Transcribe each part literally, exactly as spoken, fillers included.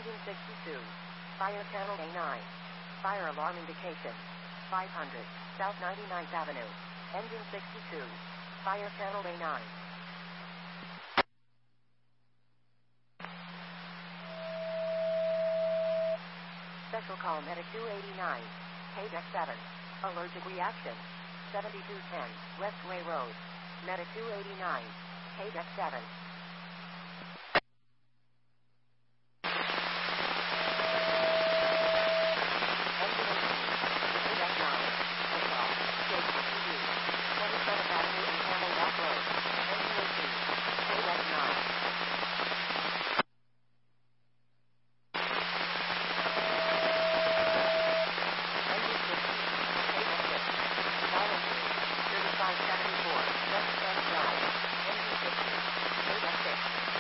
Engine sixty-two. Fire channel A nine. Fire alarm indication. five hundred. South ninety-ninth Avenue. Engine sixty-two. Fire channel A nine. Special call Medic two eighty-nine. Paydeck seven. Allergic reaction. seventy-two ten. Westway Road. Medic two eighty-nine. Paydeck seven. Engine eighteen. Paydeck nine. Football. J C T V. twenty-seventh Avenue and Camel Rock Road. Engine eighteen. Paydeck nine. Engine fifteen. Paydeck six. Volunteer. thirty-five seventy-four. West Front Drive. Engine fifteen. Paydeck six.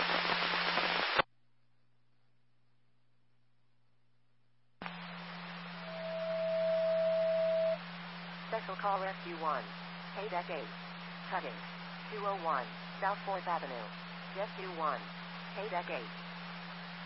Special call Rescue one. Paydeck eight. Cutting. two oh one. South fourth Avenue. Rescue one. Paydeck eight.